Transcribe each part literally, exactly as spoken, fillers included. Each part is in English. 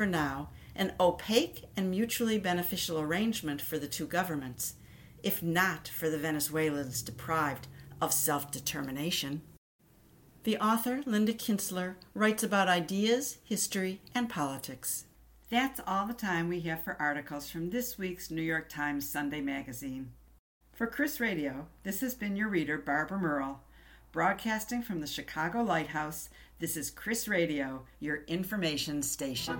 for now, an opaque and mutually beneficial arrangement for the two governments, if not for the Venezuelans deprived of self-determination. The author, Linda Kintzler, writes about ideas, history, and politics. That's all the time we have for articles from this week's New York Times Sunday magazine. For Chris Radio, this has been your reader, Barbara Murrell. Broadcasting from the Chicago Lighthouse, this is Chris Radio, your information station.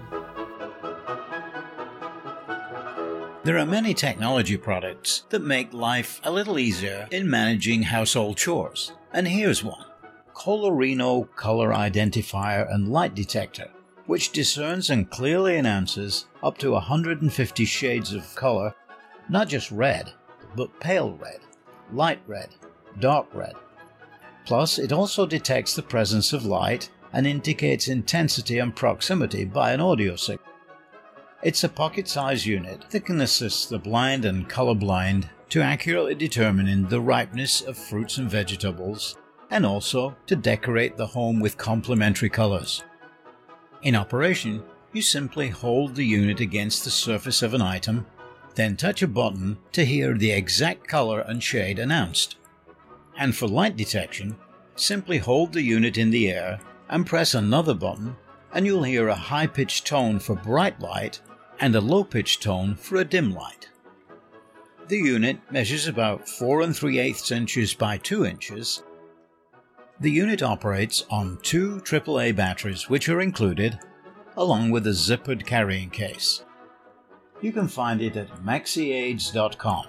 There are many technology products that make life a little easier in managing household chores. And here's one. Colorino Color Identifier and Light Detector, which discerns and clearly announces up to one hundred fifty shades of color, not just red, but pale red, light red, dark red. Plus, it also detects the presence of light and indicates intensity and proximity by an audio signal. It's a pocket-sized unit that can assist the blind and colorblind to accurately determining the ripeness of fruits and vegetables, and also to decorate the home with complementary colors. In operation, you simply hold the unit against the surface of an item, then touch a button to hear the exact color and shade announced. And for light detection, simply hold the unit in the air and press another button, and you'll hear a high-pitched tone for bright light and a low-pitched tone for a dim light. The unit measures about four and three eighths inches by two inches. The unit operates on two triple A batteries, which are included, along with a zippered carrying case. You can find it at maxi aids dot com.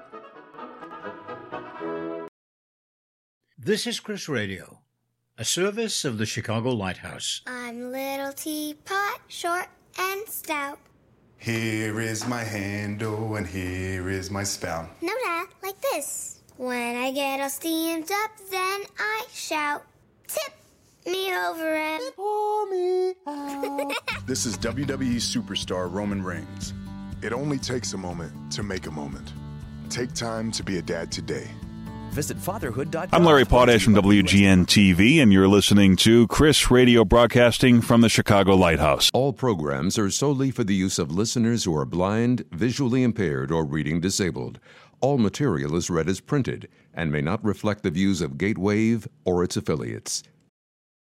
This is Chris Radio, a service of the Chicago Lighthouse. I'm little teapot, short and stout. Here is my handle and here is my spout. No, Dad, like this. When I get all steamed up, then I shout, tip me over and pour me out. This is W W E superstar Roman Reigns. It only takes a moment to make a moment. Take time to be a dad today. Visit fatherhood dot com. I'm Larry Potash from W G N T V, and you're listening to Chris Radio, broadcasting from the Chicago Lighthouse. All programs are solely for the use of listeners who are blind, visually impaired, or reading disabled. All material is read as printed and may not reflect the views of Gatewave or its affiliates.